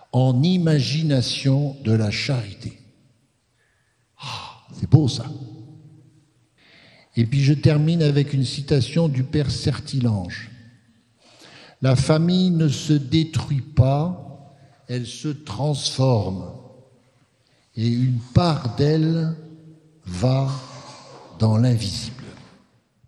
en imagination de la charité. Ah, c'est beau ça. Et puis je termine avec une citation du père Certilange. La famille ne se détruit pas, elle se transforme. Et une part d'elle va dans l'invisible.